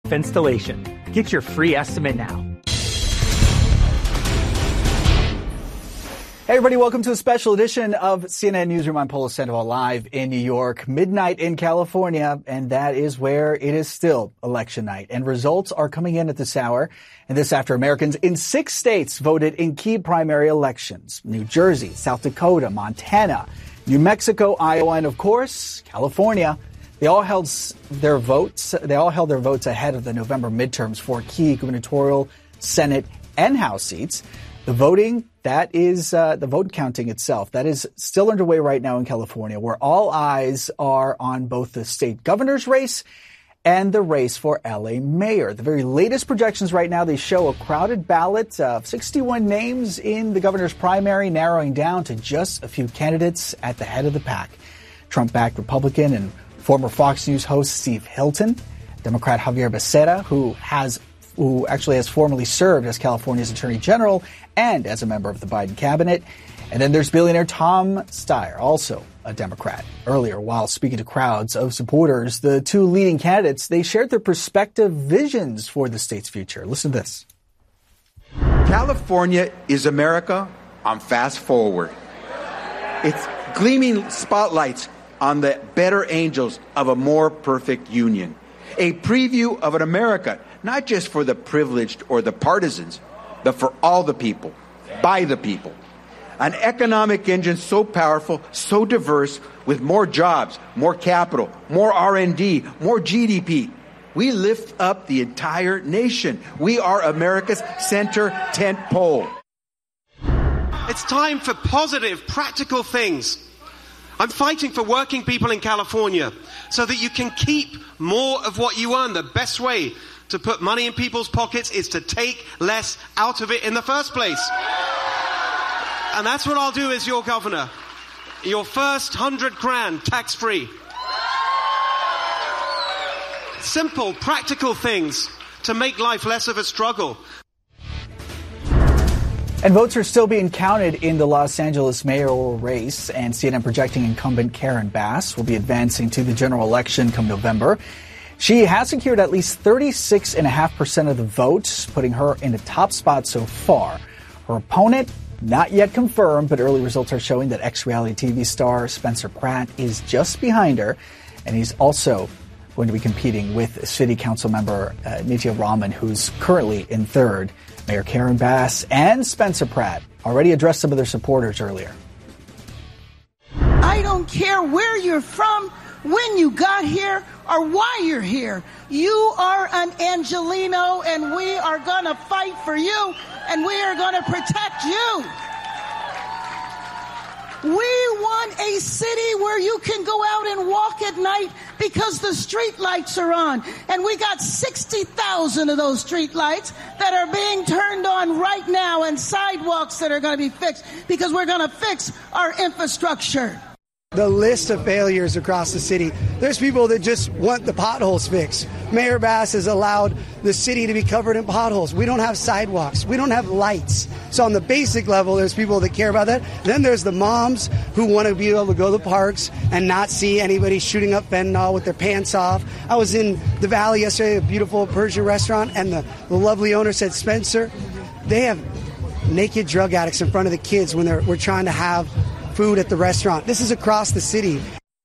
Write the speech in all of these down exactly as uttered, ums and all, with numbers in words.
roof installation. Get your free estimate now. Hey everybody, welcome to a special edition of C N N Newsroom. I'm Polo Sandoval live in New York, midnight in California, and that is where it is still election night. And results are coming in at this hour, and this after Americans in six states voted in key primary elections. New Jersey, South Dakota, Montana, New Mexico, Iowa, and of course, California. They all held their votes, they all held their votes ahead of the November midterms for key gubernatorial, Senate, and House seats. The voting, that is uh, the vote counting itself, that is still underway right now in California, where all eyes are on both the state governor's race and the race for L A mayor. The very latest projections right now, they show a crowded ballot of sixty-one names in the governor's primary, narrowing down to just a few candidates at the head of the pack. Trump-backed Republican and former Fox News host Steve Hilton, Democrat Javier Becerra, who has who actually has formerly served as California's Attorney General and as a member of the Biden cabinet. And then there's billionaire Tom Steyer, also a Democrat. Earlier, while speaking to crowds of supporters, the two leading candidates, they shared their prospective visions for the state's future. Listen to this. California is America on fast forward. It's gleaming spotlights on the better angels of a more perfect union. A preview of an America not just for the privileged or the partisans, but for all the people, by the people. An economic engine so powerful, so diverse, with more jobs, more capital, more R and D, more G D P. We lift up the entire nation. We are America's center tent pole. It's time for positive, practical things. I'm fighting for working people in California so that you can keep more of what you earn. The best way to put money in people's pockets is to take less out of it in the first place. And that's what I'll do as your governor. Your first hundred grand tax-free. Simple, practical things to make life less of a struggle. And votes are still being counted in the Los Angeles mayoral race, and C N N projecting incumbent Karen Bass will be advancing to the general election come November. She has secured at least thirty-six point five percent of the votes, putting her in the top spot so far. Her opponent, not yet confirmed, but early results are showing that ex-reality T V star Spencer Pratt is just behind her, and he's also going to be competing with City Council member uh, Nitya Raman, who's currently in third. Mayor Karen Bass and Spencer Pratt already addressed some of their supporters earlier. I don't care where you're from, when you got here, or why you're here. You are an Angelino, and we are going to fight for you, and we are going to protect you. We want a city where you can go out and walk at night because the street lights are on. And we got sixty thousand of those street lights that are being turned on right now, and sidewalks that are going to be fixed because we're going to fix our infrastructure. The list of failures across the city. There's people that just want the potholes fixed. Mayor Bass has allowed the city to be covered in potholes. We don't have sidewalks. We don't have lights. So on the basic level, there's people that care about that. Then there's the moms who want to be able to go to the parks and not see anybody shooting up fentanyl with their pants off. I was in the Valley yesterday, a beautiful Persian restaurant, and the, the lovely owner said, Spencer, they have naked drug addicts in front of the kids when they're, we're trying to have food at the restaurant. This is across the city.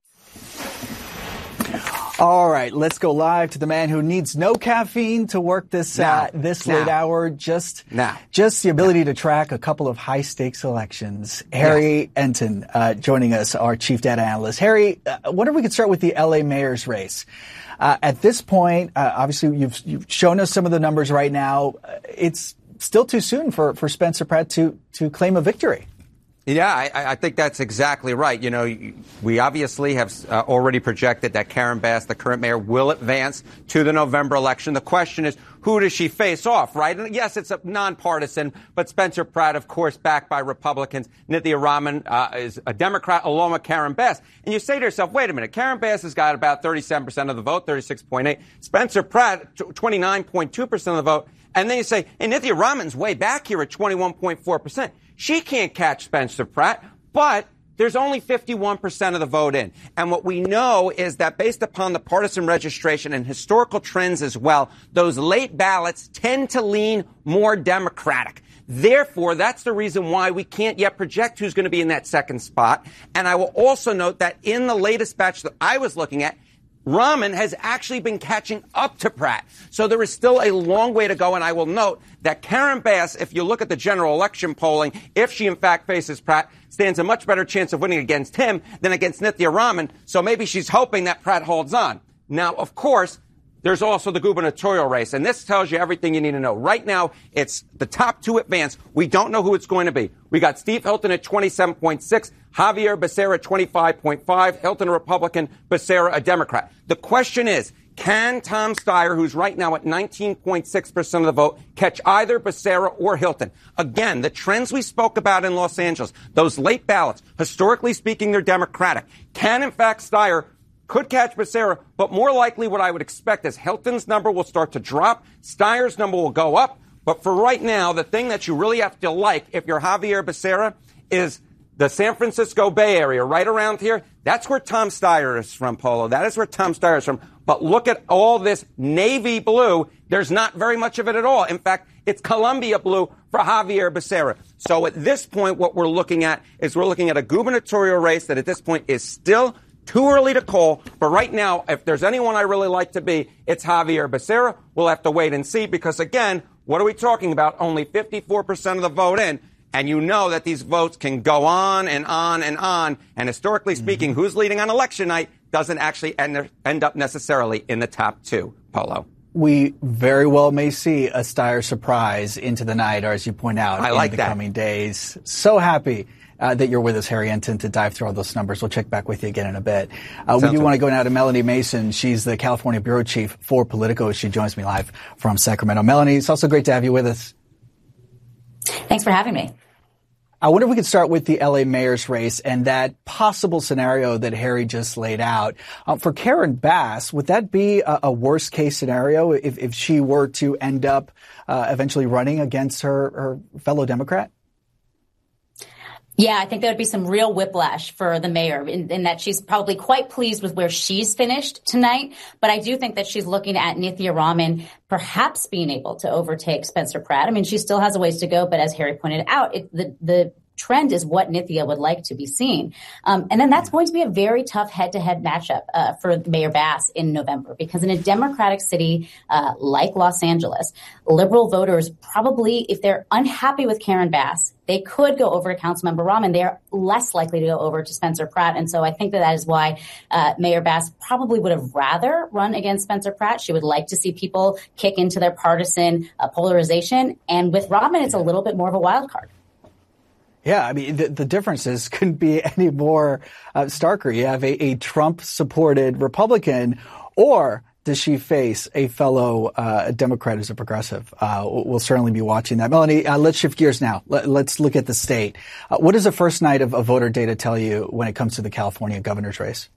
All right, let's go live to the man who needs no caffeine to work this uh, this now. late hour. Just now. just the ability now. to track a couple of high stakes elections. Harry yes. Enton uh, joining us, our chief data analyst. Harry, uh, I wonder if we could start with the L A mayor's race. Uh, at this point, uh, obviously you've you've shown us some of the numbers right now. Uh, it's still too soon for for Spencer Pratt to to claim a victory. Yeah, I, I think that's exactly right. You know, we obviously have uh, already projected that Karen Bass, the current mayor, will advance to the November election. The question is, who does she face off, right? And yes, it's a nonpartisan, but Spencer Pratt, of course, backed by Republicans. Nitya Raman uh, is a Democrat, along with Karen Bass. And you say to yourself, wait a minute, Karen Bass has got about thirty-seven percent of the vote, thirty-six point eight. Spencer Pratt, twenty-nine point two percent of the vote. And then you say, hey, Nitya Raman's way back here at twenty-one point four percent. She can't catch Spencer Pratt, but there's only fifty-one percent of the vote in. And what we know is that based upon the partisan registration and historical trends as well, those late ballots tend to lean more Democratic. Therefore, that's the reason why we can't yet project who's going to be in that second spot. And I will also note that in the latest batch that I was looking at, Rahman has actually been catching up to Pratt. So there is still a long way to go. And I will note that Karen Bass, if you look at the general election polling, if she in fact faces Pratt, stands a much better chance of winning against him than against Nithya Rahman. So maybe she's hoping that Pratt holds on. Now, of course, there's also the gubernatorial race, and this tells you everything you need to know. Right now, it's the top two advance. We don't know who it's going to be. We got Steve Hilton at twenty-seven point six, Javier Becerra at twenty-five point five, Hilton a Republican, Becerra a Democrat. The question is, can Tom Steyer, who's right now at nineteen point six percent of the vote, catch either Becerra or Hilton? Again, the trends we spoke about in Los Angeles, those late ballots, historically speaking, they're Democratic. Can, in fact, Steyer could catch Becerra, but more likely what I would expect is Hilton's number will start to drop, Steyer's number will go up. But for right now, the thing that you really have to like if you're Javier Becerra is the San Francisco Bay Area, right around here. That's where Tom Steyer is from, Polo. That is where Tom Steyer is from. But look at all this navy blue. There's not very much of it at all. In fact, it's Columbia blue for Javier Becerra. So at this point, what we're looking at is we're looking at a gubernatorial race that at this point is still too early to call, but right now, if there's anyone I really like to be, it's Javier Becerra. We'll have to wait and see because, again, what are we talking about? Only fifty-four percent of the vote in, and you know that these votes can go on and on and on, and historically speaking, mm-hmm. who's leading on election night doesn't actually end, end up necessarily in the top two, Polo. We very well may see a Steyer surprise into the night, or as you point out, I like in the that. coming days. So happy Uh, that you're with us, Harry Enten, to dive through all those numbers. We'll check back with you again in a bit. Uh, we do want to go now to Melanie Mason. She's the California bureau chief for Politico. She joins me live from Sacramento. Melanie, it's also great to have you with us. Thanks for having me. I wonder if we could start with the L A mayor's race and that possible scenario that Harry just laid out. Um, for Karen Bass, would that be a, a worst case scenario if, if she were to end up uh, eventually running against her, her fellow Democrat? Yeah, I think there would be some real whiplash for the mayor in, in that she's probably quite pleased with where she's finished tonight. But I do think that she's looking at Nithya Rahman perhaps being able to overtake Spencer Pratt. I mean, she still has a ways to go. But as Harry pointed out, it, the, the trend is what Nithya would like to be seen. Um, and then that's going to be a very tough head-to-head matchup uh, for Mayor Bass in November, because in a Democratic city uh, like Los Angeles, liberal voters probably, if they're unhappy with Karen Bass, they could go over to Councilmember Rahman. They are less likely to go over to Spencer Pratt. And so I think that that is why uh, Mayor Bass probably would have rather run against Spencer Pratt. She would like to see people kick into their partisan uh, polarization. And with Rahman, it's a little bit more of a wild card. Yeah, I mean, the, the differences couldn't be any more uh, starker. You have a, a Trump-supported Republican, or does she face a fellow uh, Democrat who's a progressive? Uh, we'll certainly be watching that. Melanie, uh, let's shift gears now. Let, let's look at the state. Uh, what does the first night of, of voter data tell you when it comes to the California governor's race?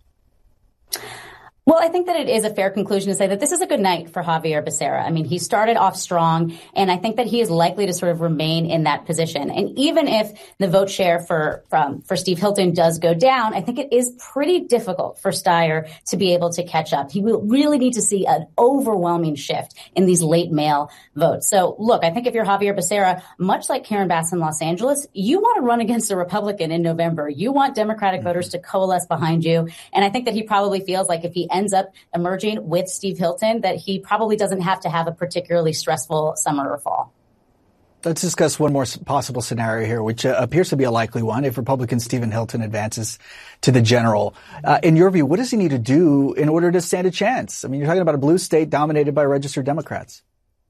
Well, I think that it is a fair conclusion to say that this is a good night for Javier Becerra. I mean, he started off strong, and I think that he is likely to sort of remain in that position. And even if the vote share for from, for Steve Hilton does go down, I think it is pretty difficult for Steyer to be able to catch up. He will really need to see an overwhelming shift in these late mail votes. So, look, I think if you're Javier Becerra, much like Karen Bass in Los Angeles, you want to run against a Republican in November. You want Democratic mm-hmm. voters to coalesce behind you. And I think that he probably feels like if he ends up emerging with Steve Hilton, that he probably doesn't have to have a particularly stressful summer or fall. Let's discuss one more possible scenario here, which uh, appears to be a likely one. If Republican Stephen Hilton advances to the general, uh, in your view, what does he need to do in order to stand a chance? I mean, you're talking about a blue state dominated by registered Democrats.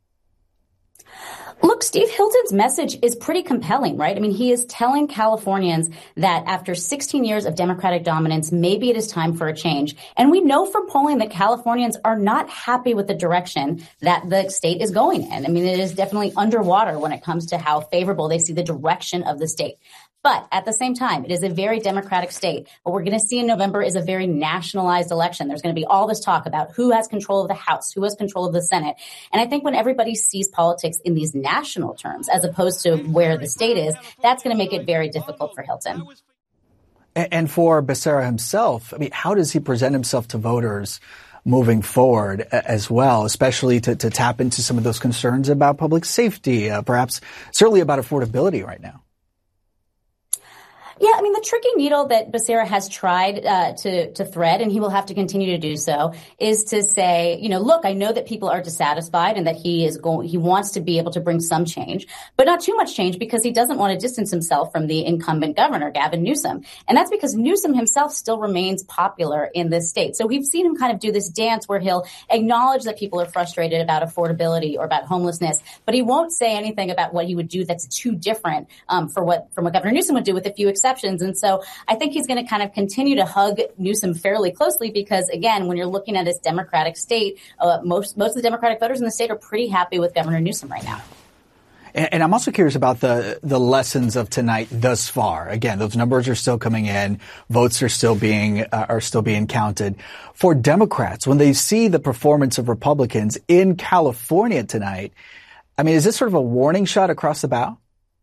Look, Steve Hilton's message is pretty compelling, right? I mean, he is telling Californians that after sixteen years of Democratic dominance, maybe it is time for a change. And we know from polling that Californians are not happy with the direction that the state is going in. I mean, it is definitely underwater when it comes to how favorable they see the direction of the state. But at the same time, it is a very Democratic state. What we're going to see in November is a very nationalized election. There's going to be all this talk about who has control of the House, who has control of the Senate. And I think when everybody sees politics in these national terms, as opposed to where the state is, that's going to make it very difficult for Hilton. And for Becerra himself, I mean, how does he present himself to voters moving forward as well, especially to, to tap into some of those concerns about public safety, uh, perhaps certainly about affordability right now? Yeah, I mean, the tricky needle that Becerra has tried uh, to to thread, and he will have to continue to do so, is to say, you know, look, I know that people are dissatisfied and that he is going, he wants to be able to bring some change, but not too much change because he doesn't want to distance himself from the incumbent governor, Gavin Newsom. And that's because Newsom himself still remains popular in this state. So we've seen him kind of do this dance where he'll acknowledge that people are frustrated about affordability or about homelessness, but he won't say anything about what he would do that's too different um, for what from what Governor Newsom would do, with a few exceptions. And so I think he's going to kind of continue to hug Newsom fairly closely because, again, when you're looking at this Democratic state, uh, most most of the Democratic voters in the state are pretty happy with Governor Newsom right now. And, and I'm also curious about the the lessons of tonight thus far. Again, those numbers are still coming in. Votes are still being uh, are still being counted. For Democrats, when they see the performance of Republicans in California tonight, I mean, is this sort of a warning shot across the bow?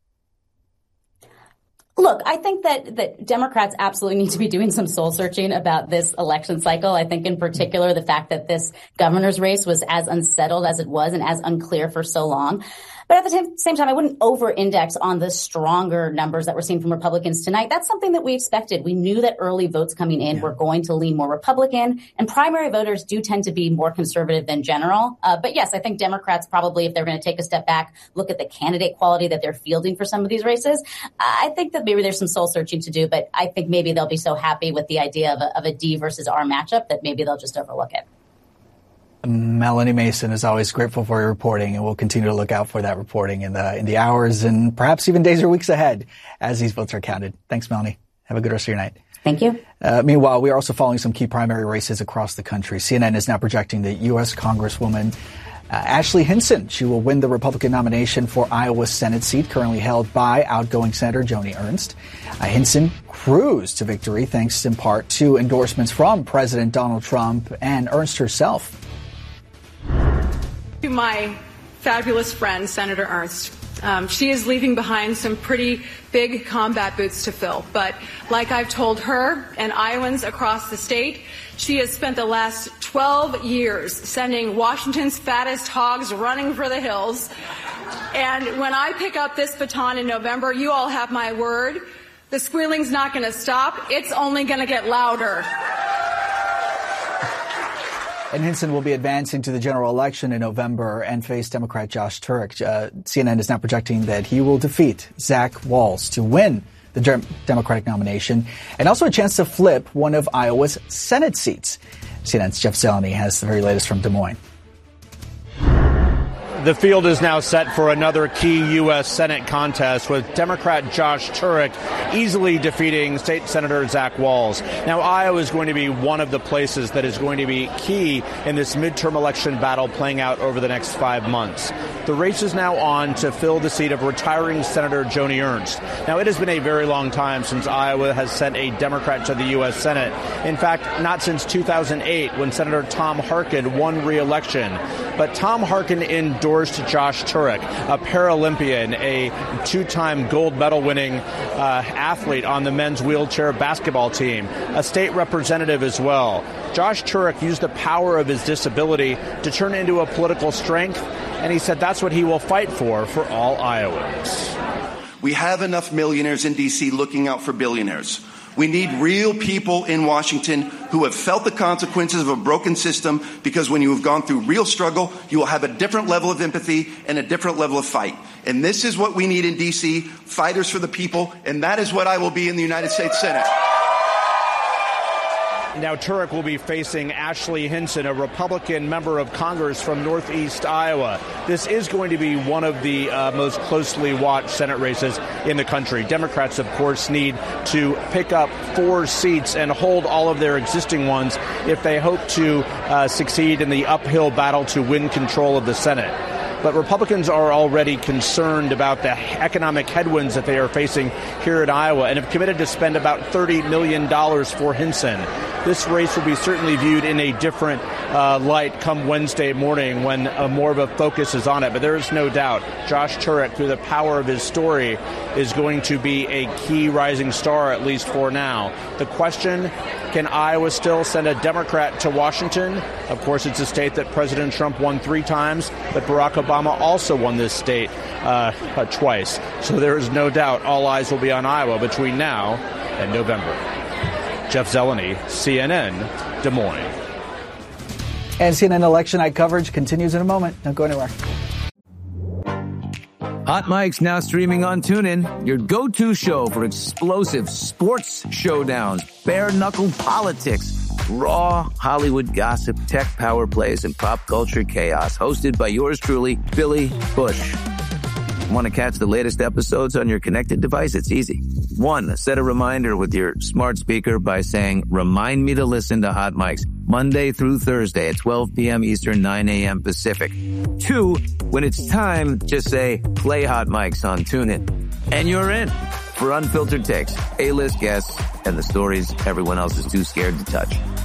Look, I think that, that Democrats absolutely need to be doing some soul searching about this election cycle. I think in particular the fact that this governor's race was as unsettled as it was and as unclear for so long. But at the same time, I wouldn't over-index on the stronger numbers that we're seeing from Republicans tonight. That's something that we expected. We knew that early votes coming in yeah. were going to lean more Republican, and primary voters do tend to be more conservative than general. Uh, but yes, I think Democrats probably, if they're going to take a step back, look at the candidate quality that they're fielding for some of these races, I think that maybe there's some soul searching to do, but I think maybe they'll be so happy with the idea of a, of a D versus R matchup that maybe they'll just overlook it. Melanie Mason is always grateful for your reporting, and we'll continue to look out for that reporting in the in the hours and perhaps even days or weeks ahead as these votes are counted. Thanks, Melanie. Have a good rest of your night. Thank you. Uh, meanwhile, we are also following some key primary races across the country. C N N is now projecting that U S Congresswoman uh, Ashley Hinson, she will win the Republican nomination for Iowa's Senate seat currently held by outgoing Senator Joni Ernst. Uh, Hinson cruised to victory thanks in part to endorsements from President Donald Trump and Ernst herself. To my fabulous friend, Senator Ernst. Um, she is leaving behind some pretty big combat boots to fill. But like I've told her and Iowans across the state, she has spent the last twelve years sending Washington's fattest hogs running for the hills. And when I pick up this baton in November, you all have my word, the squealing's not going to stop. It's only going to get louder. And Hinson will be advancing to the general election in November and face Democrat Josh Turek. Uh, C N N is now projecting that he will defeat Zach Walz to win the Dem- Democratic nomination and also a chance to flip one of Iowa's Senate seats. C N N's Jeff Zeleny has the very latest from Des Moines. The field is now set for another key U S. Senate contest with Democrat Josh Turek easily defeating State Senator Zach Walz. Now, Iowa is going to be one of the places that is going to be key in this midterm election battle playing out over the next five months. The race is now on to fill the seat of retiring Senator Joni Ernst. Now, it has been a very long time since Iowa has sent a Democrat to the U S. Senate. In fact, not since two thousand eight when Senator Tom Harkin won re-election. But Tom Harkin endorsed Josh Turek, a Paralympian, a two-time gold medal-winning uh, athlete on the men's wheelchair basketball team, a state representative as well. Josh Turek used the power of his disability to turn into a political strength, and he said that's what he will fight for for all Iowans. We have enough millionaires in D C looking out for billionaires. We need real people in Washington who have felt the consequences of a broken system, because when you have gone through real struggle, you will have a different level of empathy and a different level of fight. And this is what we need in D C, fighters for the people, and that is what I will be in the United States Senate. Now, Turek will be facing Ashley Hinson, a Republican member of Congress from Northeast Iowa. This is going to be one of the uh, most closely watched Senate races in the country. Democrats, of course, need to pick up four seats and hold all of their existing ones if they hope to uh, succeed in the uphill battle to win control of the Senate. but Republicans are already concerned about the economic headwinds that they are facing here in Iowa and have committed to spend about thirty million dollars for Hinson. This race will be certainly viewed in a different uh, light come Wednesday morning when uh, more of a focus is on it. But there is no doubt Josh Turek, through the power of his story, is going to be a key rising star, at least for now. The question, can Iowa still send a Democrat to Washington? Of course, it's a state that President Trump won three times, but Barack Obama also won this state uh, uh, twice. So there is no doubt all eyes will be on Iowa between now and November. Jeff Zeleny, C N N, Des Moines. And C N N election night coverage continues in a moment. Don't go anywhere. Hot Mic's now streaming on TuneIn, your go-to show for explosive sports showdowns, bare-knuckle politics, raw Hollywood gossip, tech power plays, and pop culture chaos. Hosted by yours truly, Billy Bush. Want to catch the latest episodes on your connected device? It's easy. One, set a reminder with your smart speaker by saying, remind me to listen to Hot Mics Monday through Thursday at twelve p.m. Eastern, nine a.m. Pacific. Two, when it's time, just say, play Hot Mics on TuneIn. And you're in for unfiltered takes, A-list guests, and the stories everyone else is too scared to touch.